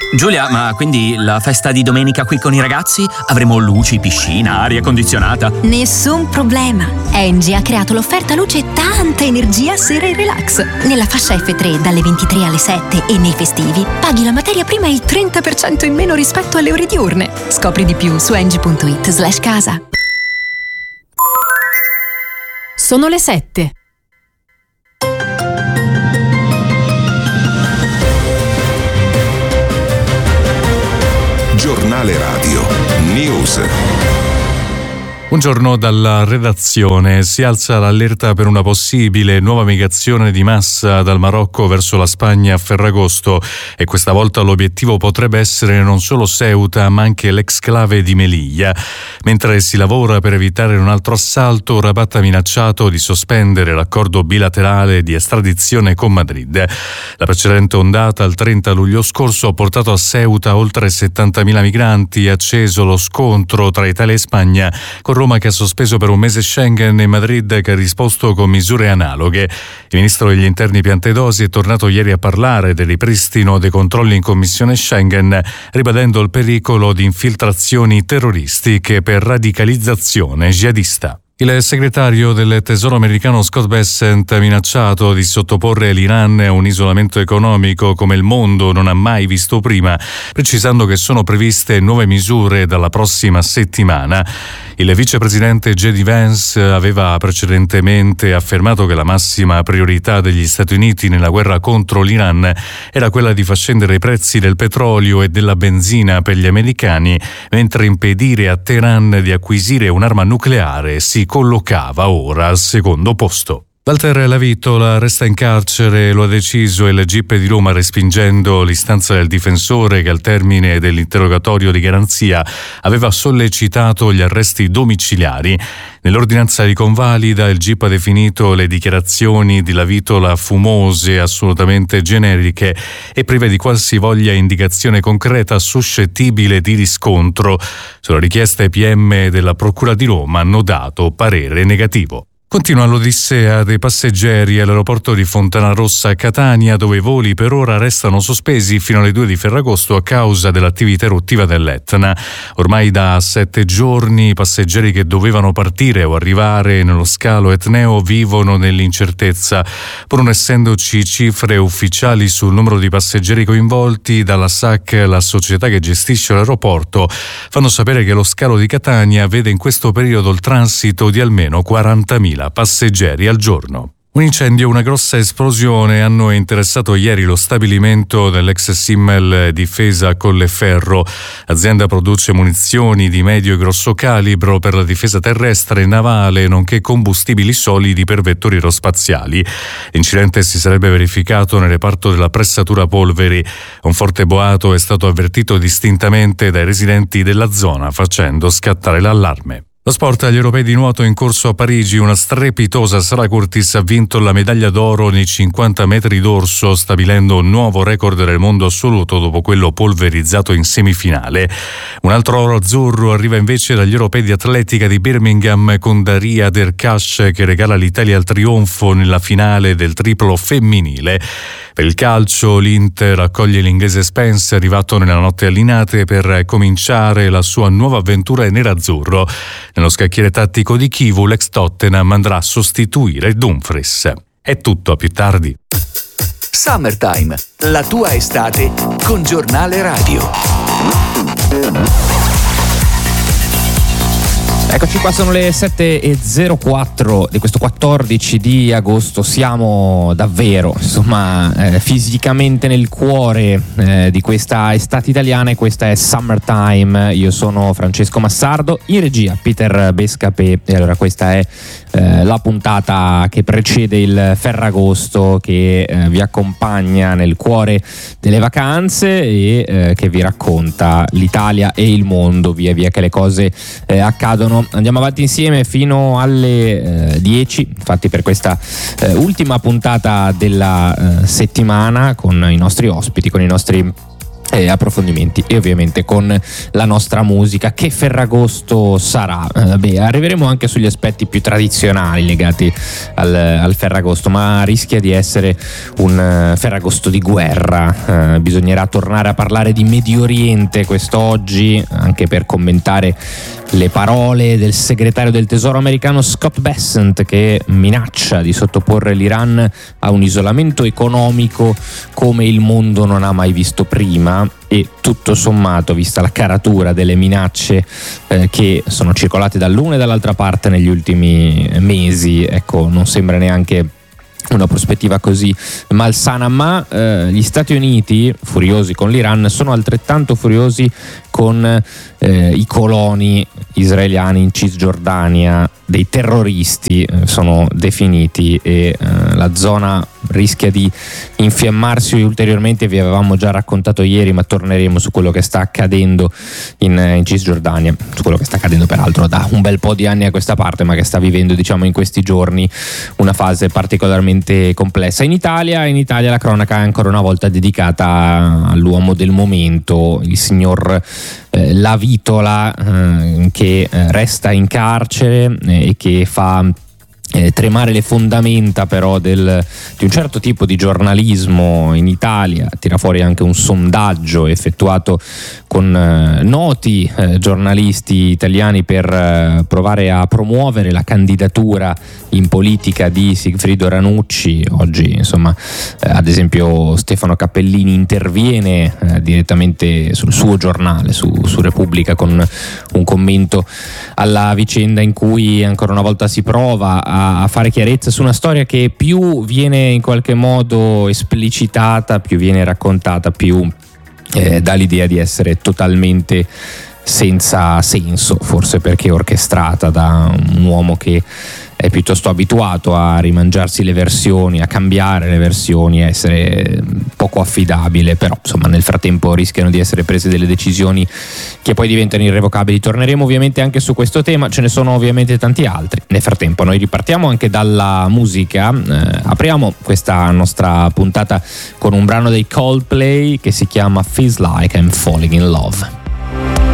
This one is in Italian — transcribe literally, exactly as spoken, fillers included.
Giulia, ma quindi la festa di domenica qui con i ragazzi? Avremo luci, piscina, aria condizionata? Nessun problema. Engie ha creato l'offerta luce e tanta energia sera e relax. Nella fascia effe tre dalle ventitré alle sette e nei festivi paghi la materia prima il trenta per cento in meno rispetto alle ore diurne. Scopri di più su engie punto it slash casa. Sono le sette. Giornale Radio News. Buongiorno dalla redazione. Si alza l'allerta per una possibile nuova migrazione di massa dal Marocco verso la Spagna a Ferragosto e questa volta l'obiettivo potrebbe essere non solo Ceuta ma anche l'exclave di Melilla. Mentre si lavora per evitare un altro assalto, Rabat ha minacciato di sospendere l'accordo bilaterale di estradizione con Madrid. La precedente ondata, il trenta luglio scorso, ha portato a Ceuta oltre settantamila migranti e acceso lo scontro tra Italia e Spagna, con Roma che ha sospeso per un mese Schengen e Madrid che ha risposto con misure analoghe. Il ministro degli interni Piantedosi è tornato ieri a parlare del ripristino dei controlli in commissione Schengen, ribadendo il pericolo di infiltrazioni terroristiche per radicalizzazione jihadista. Il segretario del Tesoro americano Scott Bessent ha minacciato di sottoporre l'Iran a un isolamento economico come il mondo non ha mai visto prima, precisando che sono previste nuove misure dalla prossima settimana. Il vicepresidente J D Vance aveva precedentemente affermato che la massima priorità degli Stati Uniti nella guerra contro l'Iran era quella di far scendere i prezzi del petrolio e della benzina per gli americani, mentre impedire a Teheran di acquisire un'arma nucleare si collocava ora al secondo posto. Walter Lavittola resta in carcere, lo ha deciso il G I P di Roma respingendo l'istanza del difensore che al termine dell'interrogatorio di garanzia aveva sollecitato gli arresti domiciliari. Nell'ordinanza di convalida il G I P ha definito le dichiarazioni di Lavittola fumose, assolutamente generiche e prive di qualsivoglia indicazione concreta suscettibile di riscontro. Sulla richiesta i P M della Procura di Roma hanno dato parere negativo. Continua l'odissea dei passeggeri all'aeroporto di Fontanarossa a Catania, dove i voli per ora restano sospesi fino alle due di Ferragosto a causa dell'attività eruttiva dell'Etna. Ormai da sette giorni i passeggeri che dovevano partire o arrivare nello scalo etneo vivono nell'incertezza. Pur non essendoci cifre ufficiali sul numero di passeggeri coinvolti, dalla S A C, la società che gestisce l'aeroporto, fanno sapere che lo scalo di Catania vede in questo periodo il transito di almeno quarantamila passeggeri al giorno. Un incendio e una grossa esplosione hanno interessato ieri lo stabilimento dell'ex Simmel Difesa Colleferro. L'azienda produce munizioni di medio e grosso calibro per la difesa terrestre e navale, nonché combustibili solidi per vettori aerospaziali. L'incidente si sarebbe verificato nel reparto della pressatura polveri. Un forte boato è stato avvertito distintamente dai residenti della zona, facendo scattare l'allarme. Lo sport agli europei di nuoto in corso a Parigi, una strepitosa Sara Curtis ha vinto la medaglia d'oro nei cinquanta metri d'orso, stabilendo un nuovo record del mondo assoluto dopo quello polverizzato in semifinale. Un altro oro azzurro arriva invece dagli europei di atletica di Birmingham con Daria Derkash che regala all'Italia il trionfo nella finale del triplo femminile. Per il calcio l'Inter accoglie l'inglese Spence, arrivato nella notte allinate per cominciare la sua nuova avventura in nerazzurro. Nello scacchiere tattico di Chivu l'ex Tottenham andrà a sostituire Dumfries. È tutto, a più tardi. Summertime, la tua estate con Giornale Radio. Eccoci qua, sono le sette e zero quattro di questo quattordici di agosto. Siamo davvero, insomma, eh, fisicamente nel cuore eh, di questa estate italiana, e questa è Summertime. Io sono Francesco Massardo, in regia Peter Bescapè, e allora questa è eh, la puntata che precede il Ferragosto, che eh, vi accompagna nel cuore delle vacanze e eh, che vi racconta l'Italia e il mondo via via che le cose eh, accadono. Andiamo avanti insieme fino alle eh, dieci, infatti, per questa eh, ultima puntata della eh, settimana, con i nostri ospiti, con i nostri Eh, approfondimenti e ovviamente con la nostra musica. Che Ferragosto sarà? Eh, beh, arriveremo anche sugli aspetti più tradizionali legati al, al Ferragosto, ma rischia di essere un uh, Ferragosto di guerra. Eh, bisognerà tornare a parlare di Medio Oriente quest'oggi, anche per commentare le parole del segretario del tesoro americano Scott Bessent, che minaccia di sottoporre l'Iran a un isolamento economico come il mondo non ha mai visto prima. E tutto sommato, vista la caratura delle minacce eh, che sono circolate dall'una e dall'altra parte negli ultimi mesi, ecco, non sembra neanche una prospettiva così malsana. Ma eh, gli Stati Uniti, furiosi con l'Iran, sono altrettanto furiosi con eh, i coloni israeliani in Cisgiordania. Dei terroristi eh, sono definiti, e eh, la zona rischia di infiammarsi ulteriormente. Vi avevamo già raccontato ieri, ma torneremo su quello che sta accadendo in, in Cisgiordania, su quello che sta accadendo peraltro da un bel po' di anni a questa parte, ma che sta vivendo, diciamo, in questi giorni una fase particolarmente complessa. In Italia, in Italia la cronaca è ancora una volta dedicata all'uomo del momento, il signor eh, Lavitola, eh, che eh, resta in carcere eh, e che fa Eh, tremare le fondamenta però del, di un certo tipo di giornalismo in Italia. Tira fuori anche un sondaggio effettuato con eh, noti eh, giornalisti italiani per eh, provare a promuovere la candidatura in politica di Sigfrido Ranucci. Oggi, insomma, eh, ad esempio Stefano Cappellini interviene eh, direttamente sul suo giornale, su, su Repubblica, con un commento alla vicenda in cui ancora una volta si prova a a fare chiarezza su una storia che più viene in qualche modo esplicitata, più viene raccontata, più eh, dà l'idea di essere totalmente senza senso, forse perché orchestrata da un uomo che è piuttosto abituato a rimangiarsi le versioni, a cambiare le versioni, a essere poco affidabile. Però insomma nel frattempo rischiano di essere prese delle decisioni che poi diventano irrevocabili. Torneremo ovviamente anche su questo tema, ce ne sono ovviamente tanti altri. Nel frattempo noi ripartiamo anche dalla musica, eh, apriamo questa nostra puntata con un brano dei Coldplay che si chiama Feels Like I'm Falling in Love.